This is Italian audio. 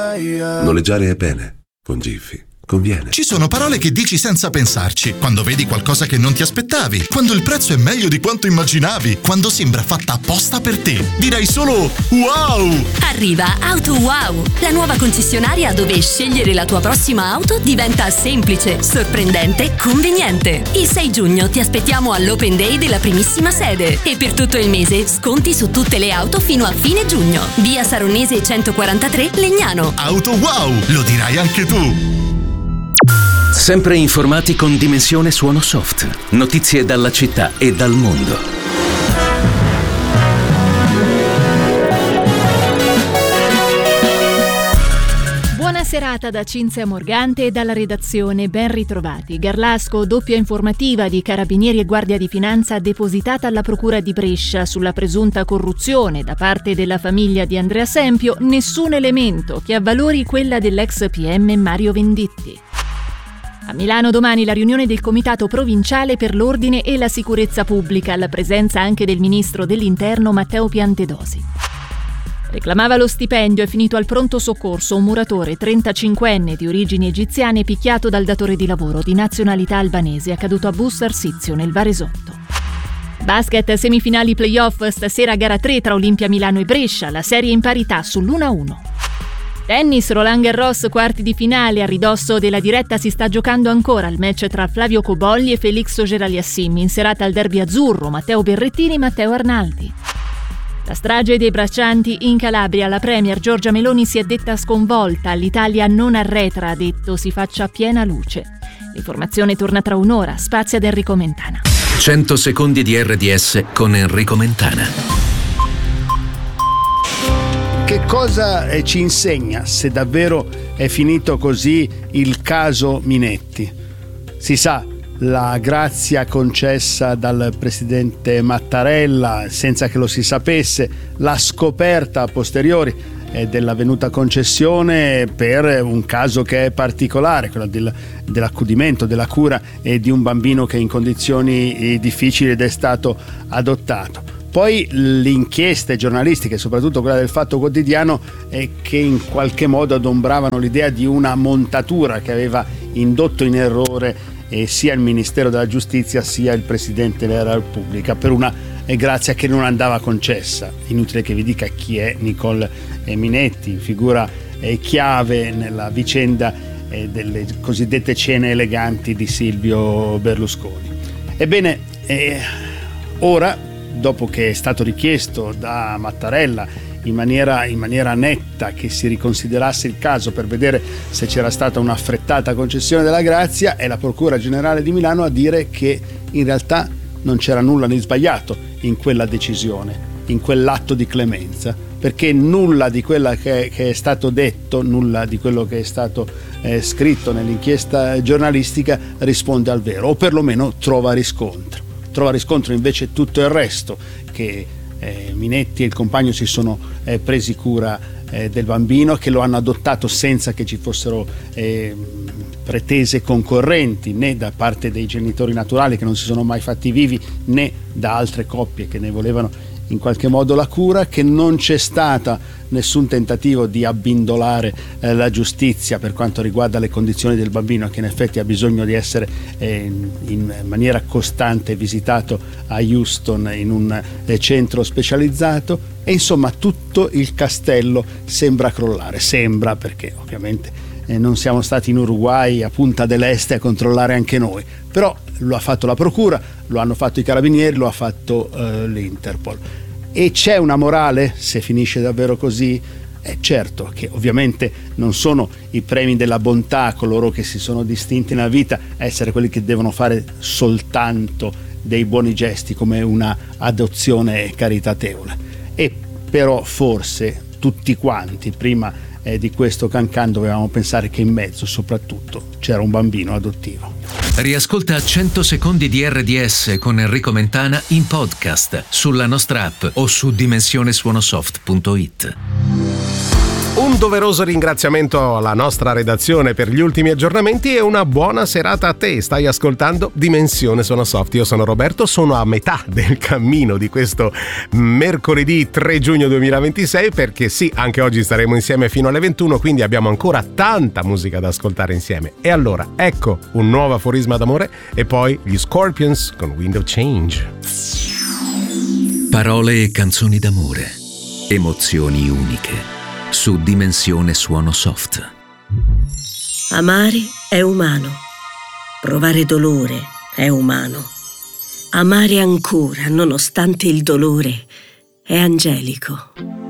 Noleggiare è bene, con Jiffy conviene. Ci sono parole che dici senza pensarci, quando vedi qualcosa che non ti aspettavi, quando il prezzo è meglio di quanto immaginavi, quando sembra fatta apposta per te. Direi solo wow! Arriva Auto Wow, la nuova concessionaria dove scegliere la tua prossima auto diventa semplice, sorprendente, conveniente. Il 6 giugno ti aspettiamo all'Open Day della primissima sede e per tutto il mese sconti su tutte le auto fino a fine giugno. Via Saronese 143 Legnano. Auto Wow, lo dirai anche tu! Sempre informati con Dimensione Suono Soft. Notizie dalla città e dal mondo. Buona serata da Cinzia Morgante e dalla redazione, ben ritrovati. Garlasco, doppia informativa di Carabinieri e Guardia di Finanza depositata alla Procura di Brescia sulla presunta corruzione da parte della famiglia di Andrea Sempio, nessun elemento che avvalori quella dell'ex PM Mario Venditti. A Milano domani la riunione del Comitato Provinciale per l'Ordine e la Sicurezza Pubblica, alla presenza anche del Ministro dell'Interno Matteo Piantedosi. Reclamava lo stipendio, è finito al pronto soccorso un muratore 35enne di origini egiziane picchiato dal datore di lavoro di nazionalità albanese, accaduto a Busto Arsizio nel Varesotto. Basket, semifinali playoff, stasera gara 3 tra Olimpia Milano e Brescia, la serie in parità sull'1-1. Tennis, Roland Garros, quarti di finale, a ridosso della diretta si sta giocando ancora il match tra Flavio Cobolli e Felix Auger-Aliassime, in serata al derby azzurro, Matteo Berrettini, Matteo Arnaldi. La strage dei braccianti in Calabria, la premier Giorgia Meloni si è detta sconvolta, l'Italia non arretra, ha detto, si faccia piena luce. L'informazione torna tra un'ora, spazio ad Enrico Mentana. 100 secondi di RDS con Enrico Mentana. Che cosa ci insegna se davvero è finito così il caso Minetti? Si sa, la grazia concessa dal presidente Mattarella senza che lo si sapesse, la scoperta a posteriori dell'avvenuta concessione per un caso che è particolare, quello dell'accudimento, della cura di un bambino che è in condizioni difficili ed è stato adottato. Poi le inchieste giornalistiche, soprattutto quella del Fatto Quotidiano, che in qualche modo adombravano l'idea di una montatura che aveva indotto in errore sia il Ministero della Giustizia sia il Presidente della Repubblica per una grazia che non andava concessa. Inutile che vi dica chi è Nicole Minetti, figura chiave nella vicenda delle cosiddette cene eleganti di Silvio Berlusconi. Ebbene, ora, dopo che è stato richiesto da Mattarella in maniera netta che si riconsiderasse il caso per vedere se c'era stata una affrettata concessione della grazia, è la Procura Generale di Milano a dire che in realtà non c'era nulla di sbagliato in quella decisione, in quell'atto di clemenza, perché nulla di quella che è stato detto, nulla di quello che è stato scritto nell'inchiesta giornalistica risponde al vero, o perlomeno trova riscontro. Trova riscontro invece tutto il resto, che Minetti e il compagno si sono presi cura del bambino, che lo hanno adottato senza che ci fossero pretese concorrenti, né da parte dei genitori naturali che non si sono mai fatti vivi, né da altre coppie che ne volevano in qualche modo la cura, che non c'è stata nessun tentativo di abbindolare la giustizia per quanto riguarda le condizioni del bambino, che in effetti ha bisogno di essere in maniera costante visitato a Houston in un centro specializzato, e insomma tutto il castello sembra crollare, sembra, perché ovviamente non siamo stati in Uruguay a Punta del Este a controllare anche noi, però lo ha fatto la procura, lo hanno fatto i carabinieri, lo ha fatto l'Interpol. E c'è una morale se finisce davvero così? Certo che ovviamente non sono i premi della bontà coloro che si sono distinti nella vita a essere quelli che devono fare soltanto dei buoni gesti come una adozione caritatevole. E però forse tutti quanti prima di questo cancan dovevamo pensare che in mezzo soprattutto c'era un bambino adottivo. Riascolta 100 secondi di RDS con Enrico Mentana in podcast sulla nostra app o su dimensionesuonosoft.it. Un doveroso ringraziamento alla nostra redazione per gli ultimi aggiornamenti e una buona serata a te. Stai ascoltando Dimensione Suono Soft. Io sono Roberto, sono a metà del cammino di questo mercoledì 3 giugno 2026, perché sì, anche oggi staremo insieme fino alle 21, quindi abbiamo ancora tanta musica da ascoltare insieme. E allora, ecco un nuovo aforisma d'amore e poi gli Scorpions con Window Change. Parole e canzoni d'amore, emozioni uniche. Su Dimensione Suono Soft. Amare è umano. Provare dolore è umano. Amare ancora, nonostante il dolore, è angelico.